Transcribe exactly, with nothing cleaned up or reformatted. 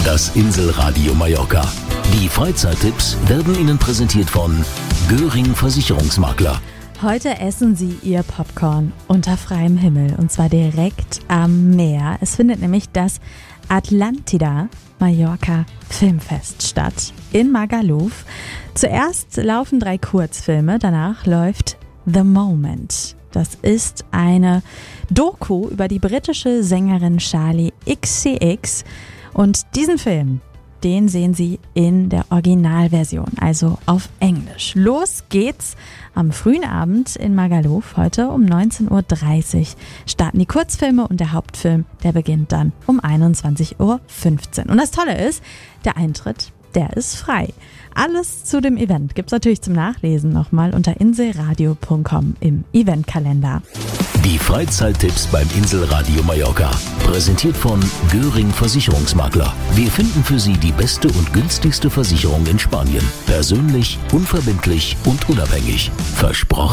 Das Inselradio Mallorca. Die Freizeittipps werden Ihnen präsentiert von Göring Versicherungsmakler. Heute essen Sie Ihr Popcorn unter freiem Himmel und zwar direkt am Meer. Es findet nämlich das Atlantida Mallorca Filmfest statt in Magaluf. Zuerst laufen drei Kurzfilme, danach läuft The Moment. Das ist eine Doku über die britische Sängerin Charli X C X und diesen Film, den sehen Sie in der Originalversion, also auf Englisch. Los geht's am frühen Abend in Magaluf. Heute um neunzehn Uhr dreißig starten die Kurzfilme und der Hauptfilm, der beginnt dann um einundzwanzig Uhr fünfzehn. Und das Tolle ist, der Eintritt, der ist frei. Alles zu dem Event gibt's natürlich zum Nachlesen nochmal unter inselradio punkt com im Eventkalender. Die Freizeittipps beim Inselradio Mallorca. Präsentiert von Göring Versicherungsmakler. Wir finden für Sie die beste und günstigste Versicherung in Spanien. Persönlich, unverbindlich und unabhängig. Versprochen.